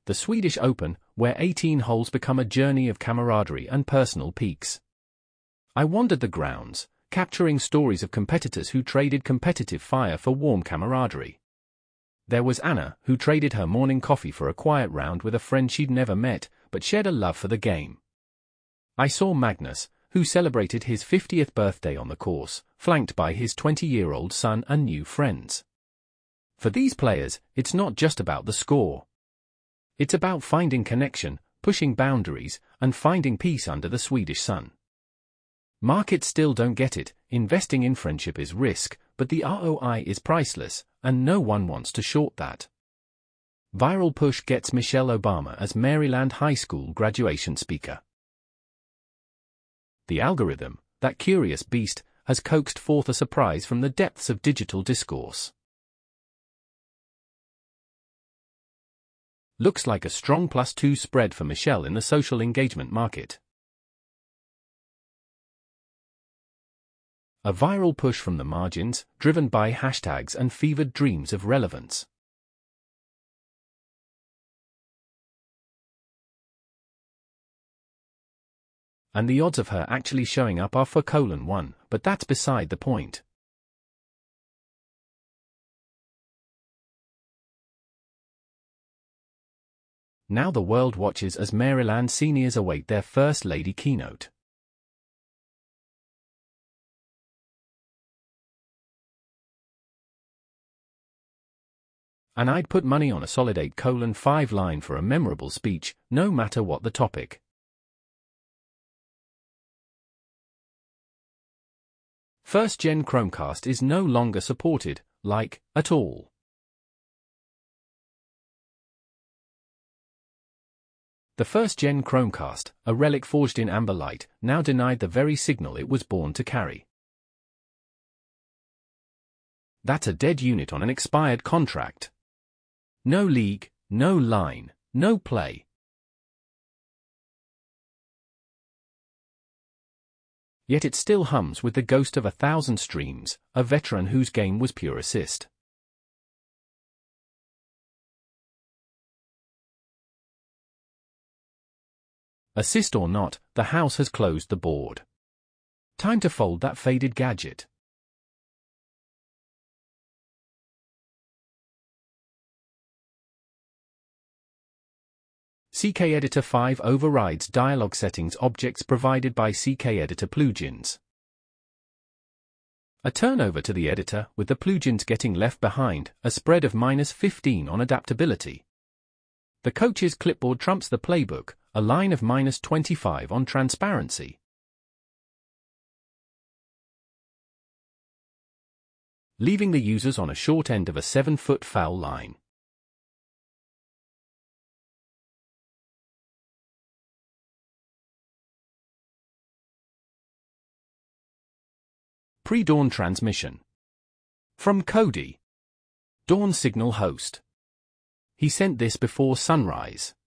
the Swedish Open, where 18 holes become a journey of camaraderie and personal peaks. I wandered the grounds, capturing stories of competitors who traded competitive fire for warm camaraderie. There was Anna, who traded her morning coffee for a quiet round with a friend she'd never met, but shared a love for the game. I saw Magnus, who celebrated his 50th birthday on the course, flanked by his 20-year-old son and new friends. For these players, it's not just about the score. It's about finding connection, pushing boundaries, and finding peace under the Swedish sun. Markets still don't get it. Investing in friendship is risk, but the ROI is priceless, and no one wants to short that. Viral push gets Michelle Obama as Maryland High School graduation speaker. The algorithm, that curious beast, has coaxed forth a surprise from the depths of digital discourse. Looks like a strong +2 spread for Michelle in the social engagement market. A viral push from the margins, driven by hashtags and fevered dreams of relevance. And the odds of her actually showing up are 4:1, but that's beside the point. Now the world watches as Maryland seniors await their First Lady keynote. And I'd put money on a solid 8:5 line for a memorable speech, no matter what the topic. First-gen Chromecast is no longer supported, at all. The first-gen Chromecast, a relic forged in amber light, now denied the very signal it was born to carry. That's a dead unit on an expired contract. No league, no line, no play. Yet it still hums with the ghost of 1,000 streams, a veteran whose game was pure assist. Assist or not, the house has closed the board. Time to fold that faded gadget. CK Editor 5 overrides dialog settings objects provided by CK Editor plugins. A turnover to the editor, with the plugins getting left behind, a spread of -15 on adaptability. The coach's clipboard trumps the playbook, a line of -25 on transparency. Leaving the users on a short end of a 7-foot foul line. Pre-dawn transmission. From Cody, dawn signal host. He sent this before sunrise.